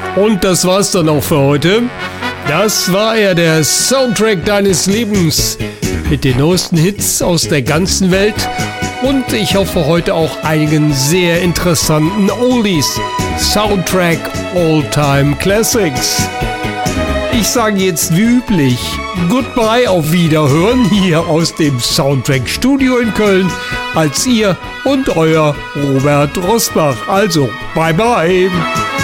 Und das war's dann auch für heute. Das war er, der Soundtrack deines Lebens mit den neuesten Hits aus der ganzen Welt und ich hoffe heute auch einigen sehr interessanten Oldies. Soundtrack All-Time Classics. Ich sage jetzt wie üblich Goodbye, auf Wiederhören hier aus dem Soundtrack Studio in Köln als ihr und euer Robert Rosbach. Also, bye bye.